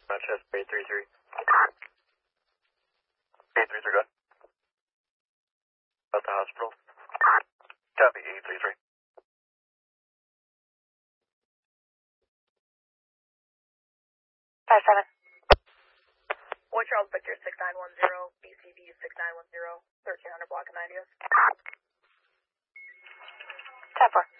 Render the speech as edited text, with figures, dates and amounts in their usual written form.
Manchester 833. 833, good. At the hospital. Copy, 833. 57. Boy Charles Victor 6910, BCB 6910, 1300 block of 90s. 10-4.